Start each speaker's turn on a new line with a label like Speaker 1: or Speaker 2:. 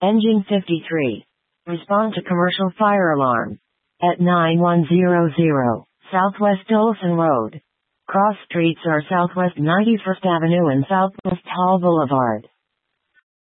Speaker 1: Engine 53. Respond to commercial fire alarm. At 9100 Southwest Olson Road. Cross streets are Southwest 91st Avenue and Southwest Hall Boulevard.